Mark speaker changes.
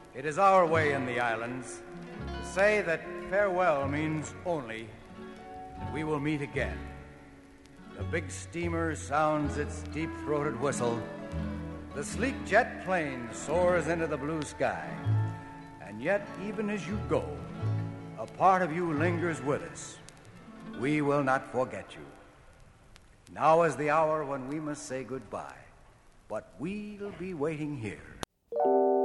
Speaker 1: It is our way in the islands to say that farewell means only that we will meet again. The big steamer sounds its deep-throated whistle. The sleek jet plane soars into the blue sky. And yet, even as you go, a part of you lingers with us. We will not forget you. Now is the hour when we must say goodbye, but we'll be waiting here.